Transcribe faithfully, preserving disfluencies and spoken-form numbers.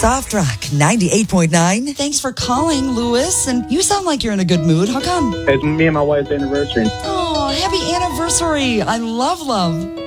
Soft Rock ninety-eight point nine. Thanks for calling, Lewis. And you sound like you're in a good mood. How come? It's me and my wife's anniversary. Oh, happy anniversary. I love love.